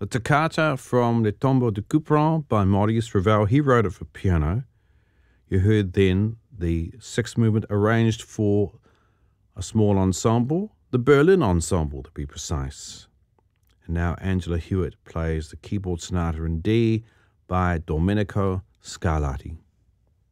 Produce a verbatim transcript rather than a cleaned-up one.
The Toccata from Le Tombeau de Couperin by Maurice Ravel. He wrote it for piano. You heard then the sixth movement arranged for a small ensemble, the Berlin Ensemble to be precise. And now Angela Hewitt plays the keyboard sonata in D by Domenico Scarlatti.